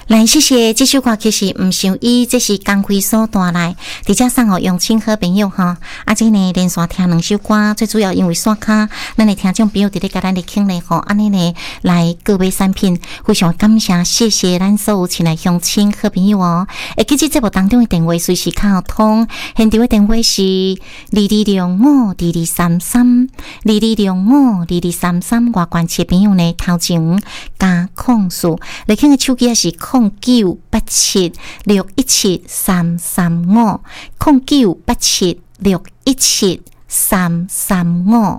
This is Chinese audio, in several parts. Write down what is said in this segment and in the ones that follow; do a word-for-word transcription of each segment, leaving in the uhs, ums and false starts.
来，谢谢这首歌其实毋想伊，这是工会所带来，伫遮送互用亲好朋友哈。啊，这呢连续听两首歌，最主要因为刷卡，咱的听众朋友伫咧甲咱咧听咧吼，安尼呢来购买产品，非常感谢，谢谢咱所有亲爱乡亲好朋友哦。会记即节目当中的电话随时卡通，现场的电话是二二六五二二三三二二六五二二三三，外关切朋友呢头前加控诉，你听的手机是空九八七六一七三三五，空九八七六一七三三五。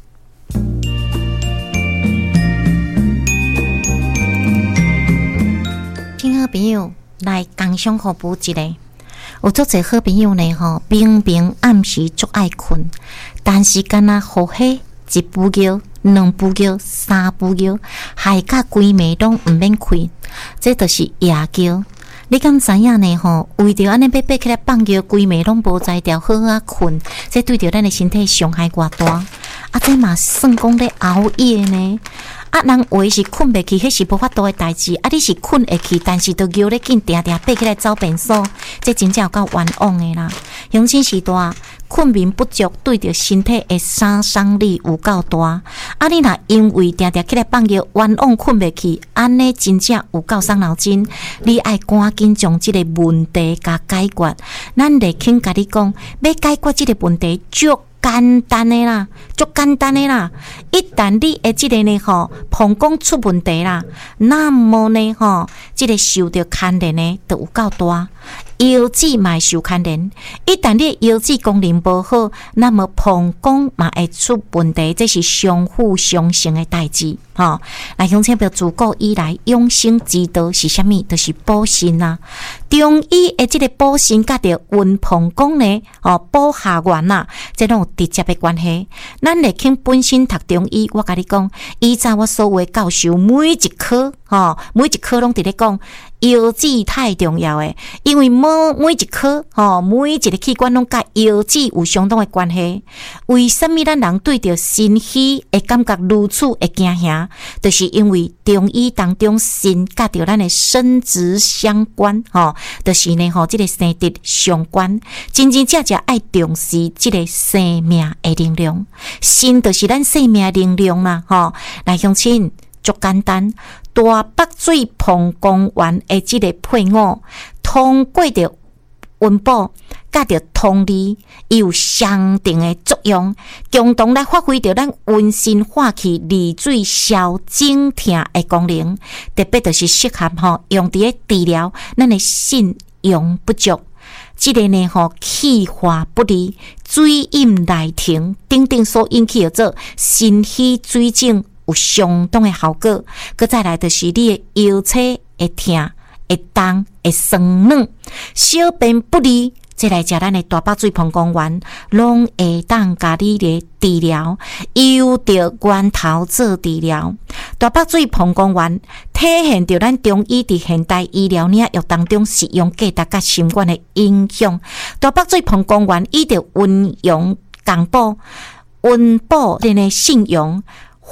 听好朋友来工商服务一个，有足侪好朋友呢吼，明明暗时足爱困，但是敢若好黑一步叫。两步叫三步叫，害甲规暝拢毋免开，这就是夜叫。你敢知影呢？吼，为着安尼要爬起来放叫，规暝拢无才调好好啊困，这对着咱的身体伤害偌大。啊，这嘛算讲咧熬夜呢？啊，人话是困袂去，迄是无法度的代志。啊，你是困会去，但是都叫咧紧定定爬起来走便所，这真正有够冤枉的啦。乡亲时代。困眠不足对着身体的杀伤力有够大，啊！你若因为定定起来放尿冤枉困袂去，安尼真正有够伤脑筋。你爱赶紧将即个问题甲解决。咱来请甲你讲，要解决即个问题足简单的啦，足简单的啦。一旦你的即个呢吼膀胱出问题啦，那么呢吼，即个受到牵连呢就有够大。腰子嘛会受牵连，一旦你的腰子功能不好，那么膀胱嘛会出问题，这是相辅相成的代志。吼，来乡亲朋友自古以来养生之道是啥物？就是补肾啊。中医的这个补肾甲着温膀胱呢，哦补下元啊，这拢有直接的关系。咱来听本身读中医，我甲你讲，依照我所有的教授每一科，吼、哦、每一科拢伫咧讲。腰子太重要诶，因为每每一科吼，每一个器官拢甲腰子有相当的关系。为什么咱人对着肾虚会感觉如此会惊吓？就是因为中医当中肾甲着咱的生殖相关，吼，就是呢吼，这个生殖相关，真真正正爱重视这个生命的能量。肾就是咱生命的能量啦，吼，来乡亲。足简单，大腹水膀胱丸的即个配伍，通过着温补，甲着通利，伊有相定的作用，共同来发挥着咱温肾化气、利水消肿痛的功能。特别就是适合吼用伫咧治疗咱的肾阳不足。即个呢吼气化不利、水饮内停等等所引起的做肾虚水肿。有相当的效果，佮再来就是你的腰椎会痛、会重、会酸软，小便不利，再来食咱的大腹水膀胱丸，拢会当甲你的治疗，由着源头做治疗。大腹水膀胱丸体现着咱中医伫现代医疗领域当中使用价值甲心肝的影响。大腹水膀胱丸伊着温阳降补。温补咱的肾阳，